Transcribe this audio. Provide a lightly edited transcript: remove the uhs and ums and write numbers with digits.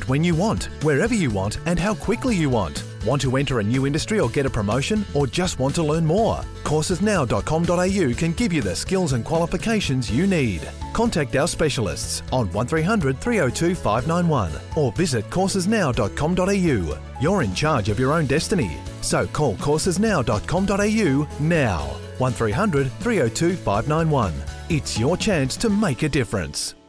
it when you want, wherever you want, and how quickly you want. Want to enter a new industry or get a promotion, or just want to learn more? Coursesnow.com.au can give you the skills and qualifications you need. Contact our specialists on 1300 302 591 or visit coursesnow.com.au. You're in charge of your own destiny. So call coursesnow.com.au now. 1300 302 591. It's your chance to make a difference.